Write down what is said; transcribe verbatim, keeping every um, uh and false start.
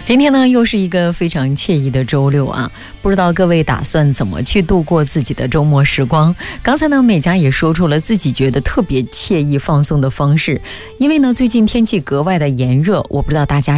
今天呢，又是一个非常惬意的周六啊，不知道各位打算怎么去度过自己的周末时光？刚才呢，美嘉也说出了自己觉得特别惬意放松的方式，因为呢，最近天气格外的炎热，我不知道大家